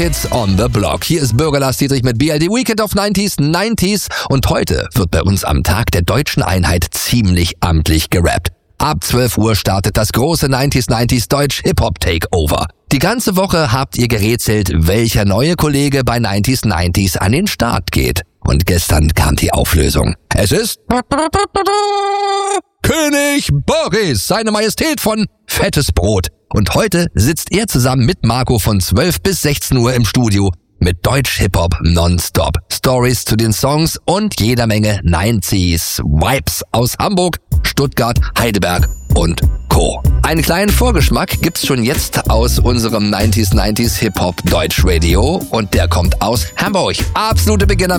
It's on the Block. Hier ist Bürger Lars Dietrich mit BLD Weekend of 90s. Und heute wird bei uns am Tag der deutschen Einheit ziemlich amtlich gerappt. Ab 12 Uhr startet das große 90s Deutsch Hip-Hop Takeover. Die ganze Woche habt ihr gerätselt, welcher neue Kollege bei 90s an den Start geht. Und gestern kam die Auflösung. Es ist König Boris, seine Majestät von Fettes Brot. Und heute sitzt er zusammen mit Marco von 12 bis 16 Uhr im Studio mit Deutsch-Hip-Hop nonstop. Stories zu den Songs und jeder Menge 90s Vibes aus Hamburg, Stuttgart, Heidelberg und Co. Einen kleinen Vorgeschmack gibt's schon jetzt aus unserem 90s Hip-Hop Deutsch Radio und der kommt aus Hamburg. Absolute Beginner